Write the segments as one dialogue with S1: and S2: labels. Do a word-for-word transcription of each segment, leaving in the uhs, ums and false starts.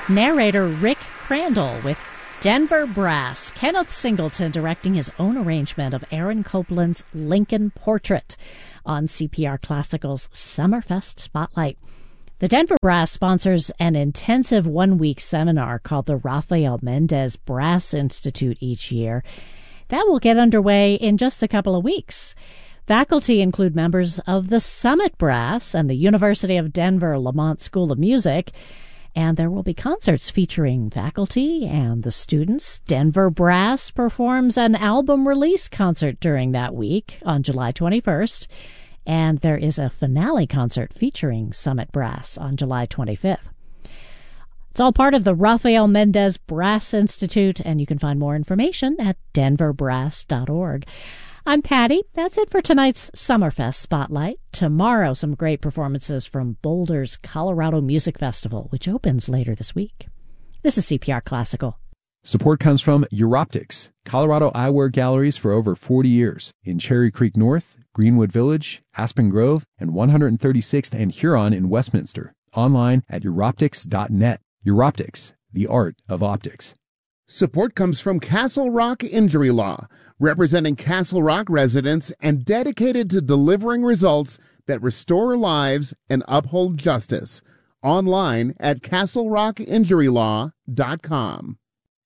S1: Narrator Rick Crandall with Denver Brass. Kenneth Singleton directing his own arrangement of Aaron Copland's Lincoln Portrait on C P R Classical's Summerfest Spotlight. The Denver Brass sponsors an intensive one-week seminar called the Rafael Mendez Brass Institute each year. That will get underway in just a couple of weeks. Faculty include members of the Summit Brass and the University of Denver Lamont School of Music. And there will be concerts featuring faculty and the students. Denver Brass performs an album release concert during that week on July twenty-first. And there is a finale concert featuring Summit Brass on July twenty-fifth. It's all part of the Rafael Mendez Brass Institute, and you can find more information at denver brass dot org. I'm Patty. That's it for tonight's Summerfest Spotlight. Tomorrow, some great performances from Boulder's Colorado Music Festival, which opens later this week. This is C P R Classical.
S2: Support comes from Europtics, Colorado eyewear galleries for over forty years in Cherry Creek North, Greenwood Village, Aspen Grove, and one hundred thirty-sixth and Huron in Westminster. Online at europtics dot net. Europtics, the art of optics.
S3: Support comes from Castle Rock Injury Law, representing Castle Rock residents and dedicated to delivering results that restore lives and uphold justice. Online at castle rock injury law dot com.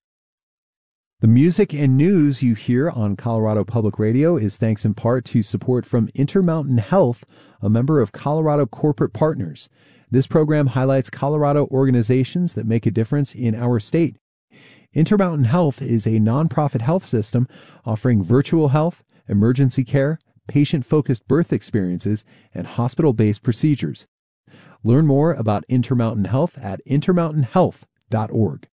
S2: The music and news you hear on Colorado Public Radio is thanks in part to support from Intermountain Health, a member of Colorado Corporate Partners. This program highlights Colorado organizations that make a difference in our state. Intermountain Health is a nonprofit health system offering virtual health, emergency care, patient-focused birth experiences, and hospital-based procedures. Learn more about Intermountain Health at intermountain health dot org.